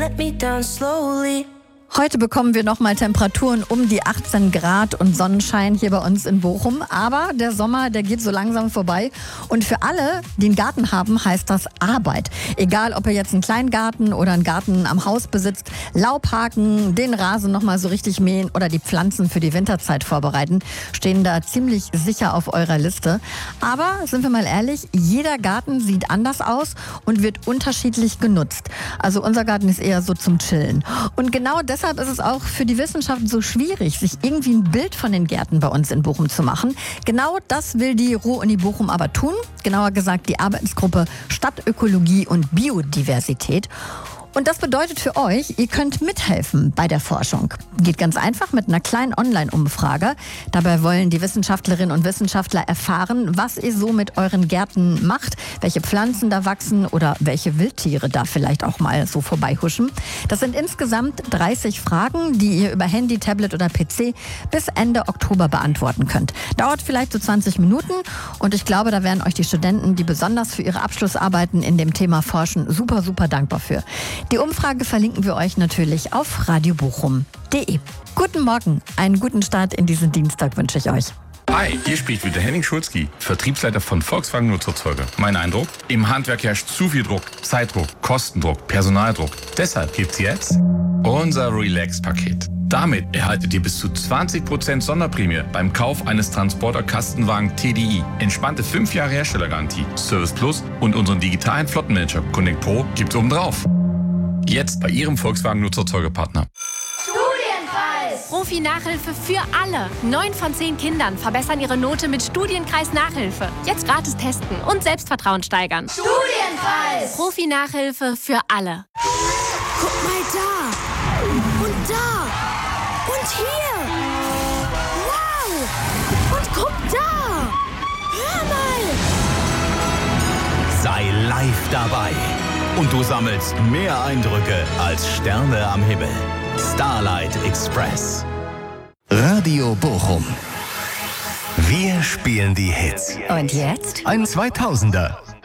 Let me down slowly. Heute bekommen wir nochmal Temperaturen um die 18 Grad und Sonnenschein hier bei uns in Bochum. Aber der Sommer, der geht so langsam vorbei. Und für alle, die einen Garten haben, heißt das Arbeit. Egal, ob ihr jetzt einen kleinen Garten oder einen Garten am Haus besitzt, Laub haken, den Rasen nochmal so richtig mähen oder die Pflanzen für die Winterzeit vorbereiten, stehen da ziemlich sicher auf eurer Liste. Aber, sind wir mal ehrlich, jeder Garten sieht anders aus und wird unterschiedlich genutzt. Also unser Garten ist eher so zum Chillen. Und genau deshalb ist es auch für die Wissenschaft so schwierig, sich irgendwie ein Bild von den Gärten bei uns in Bochum zu machen. Genau das will die Ruhr-Uni Bochum aber tun. Genauer gesagt die Arbeitsgruppe Stadtökologie und Biodiversität. Und das bedeutet für euch, ihr könnt mithelfen bei der Forschung. Geht ganz einfach mit einer kleinen Online-Umfrage. Dabei wollen die Wissenschaftlerinnen und Wissenschaftler erfahren, was ihr so mit euren Gärten macht, welche Pflanzen da wachsen oder welche Wildtiere da vielleicht auch mal so vorbeihuschen. Das sind insgesamt 30 Fragen, die ihr über Handy, Tablet oder PC bis Ende Oktober beantworten könnt. Dauert vielleicht so 20 Minuten und ich glaube, da wären euch die Studenten, die besonders für ihre Abschlussarbeiten in dem Thema forschen, super, super dankbar für. Die Umfrage verlinken wir euch natürlich auf radiobochum.de. Guten Morgen, einen guten Start in diesen Dienstag wünsche ich euch. Hi, hier spricht wieder Henning Schulzki, Vertriebsleiter von Volkswagen Nutzerzeuge. Mein Eindruck? Im Handwerk herrscht zu viel Druck, Zeitdruck, Kostendruck, Personaldruck. Deshalb gibt's jetzt unser Relax-Paket. Damit erhaltet ihr bis zu 20% Sonderprämie beim Kauf eines Transporter-Kastenwagen TDI. Entspannte 5 Jahre Herstellergarantie, Service Plus und unseren digitalen Flottenmanager Connect Pro gibt's obendrauf. Jetzt bei Ihrem Volkswagen Nutzerzeugepartner. Studienkreis! Profi-Nachhilfe für alle. 9 von 10 Kindern verbessern ihre Note mit Studienkreis-Nachhilfe. Jetzt gratis testen und Selbstvertrauen steigern. Studienkreis! Profi-Nachhilfe für alle. Guck mal da! Und da! Und hier! Wow! Und guck da! Hör mal! Sei live dabei. Und du sammelst mehr Eindrücke als Sterne am Himmel. Starlight Express. Radio Bochum. Wir spielen die Hits. Und jetzt? Ein 2000er.